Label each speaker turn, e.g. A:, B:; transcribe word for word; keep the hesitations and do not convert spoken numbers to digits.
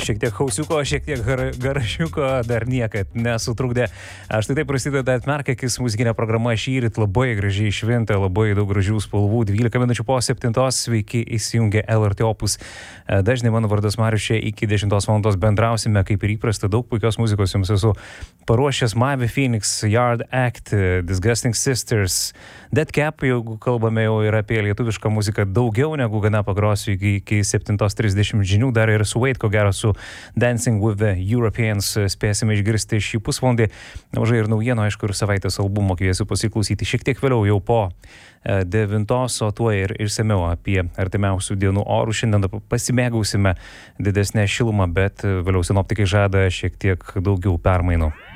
A: šiek tiek hausiuko, šiek tiek gar, garažiuko dar niekad nesutrukdė. Štai taip prasideda Atmerkakis muzikinė programa šįryt, labai gražiai šventė, labai daug gražių spalvų. dvylika minučių po septintos, sveiki įsijungę L R T Opus. Dažnai mano vardas Marius, čia iki dešimtos valandos bendrausime, kaip ir įprasta, daug puikios muzikos jums esu paruošęs. Mavie Phoenix, Yard Act, Disgusting Sisters, Dead Cap, jeigu kalbame jau ir apie lietuvišką muziką, daugiau negu gana pagrosiu iki, iki septintos trisdešimt žinių, dar ir su Wait, ko gero su Dancing with the Europeans spėsime išgirsti šį pusvalandį. Nemažai ir naujienų, aišku, ir savaitės albumo kviesiu pasiklausyti šiek tiek vėliau, jau po devintos, o tuo ir išsamiau apie artimiausių dienų orų. Šiandien pasimėgausime didesnę šilumą, bet vėliau sinoptikai žada šiek tiek daugiau permainų.